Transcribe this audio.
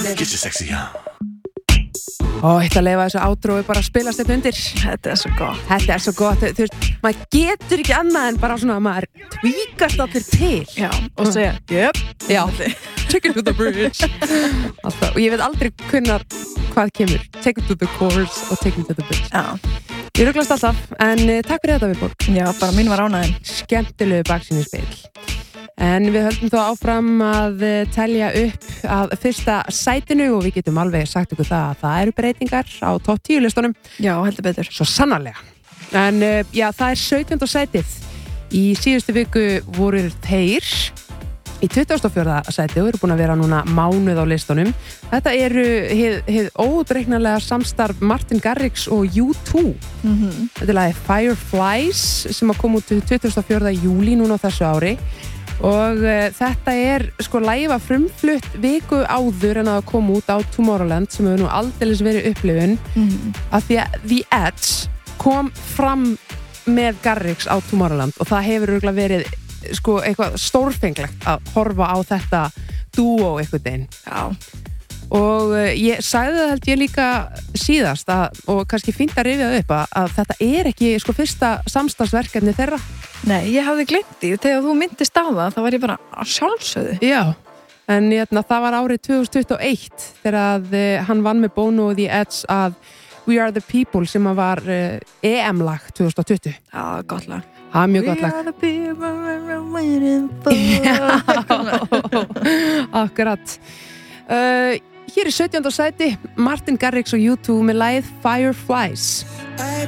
Get your sexy on. Ég ætla að leyfa þessu átrói bara að spilast þetta undir. Þetta er svo gott. Þetta er svo gott, þú veist, maður getur ekki annað en bara svona að maður tvíkast allir til. Já, og segja, jöp. Já, take it to the bridge. Alltaf, og ég veit aldrei hvenær hvað kemur. Take it to the course og take it to the bridge. Já. Ég ruglast alltaf, en takk fyrir þetta, Vilborg. Já, bara mín var ánægðin. Skemmtilegu baksýnisspil. En við höldum þó áfram að telja upp að fyrsta sætinu og við getum alveg sagt ykkur það að það eru breytingar á topp 10 listunum. Já, heldur betur. Svo sannarlega. En já, það er 17. sætið. Í síðustu viku voru þeir í 24. sæti og eru búin að vera núna mánuð á listunum. Þetta eru hið óútreiknanlega samstarf Martin Garrix og U2. Þetta er lagið Fireflies sem að koma út 24. júlí núna á þessu ári. Og þetta er sko lagið var frumflutt viku áður en að koma út á Tomorrowland sem hefur nú aldeilis verið upplifun af því að The Edge kom fram með Garrix á Tomorrowland og það hefur örugglega verið sko eitthvað stórfenglegt að horfa á þetta dúó einhvern veginn. Já. Og ég sagði það held ég líka síðast og kannski fínt að rifja upp að þetta er ekki sko fyrsta samstarfsverkefni þeirra. Nei, ég hafði gleymt því. Þegar þú myndist á það, þá var ég bara að sjálfsögðu. Já, en það var árið 2021 þegar að hann vann með Bono og The Edge að We Are The People sem var EM-lag 2020. Já, gott lag. Það er mjög gott lag. We are the people we're waiting for. Akkurat. Hér er 17. sæti Martin Garrix og U2 með lagið Fireflies. I